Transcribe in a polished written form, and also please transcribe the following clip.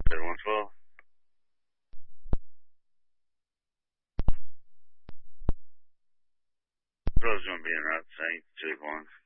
Dead 112. Bro's gonna be in route St. Jake 1.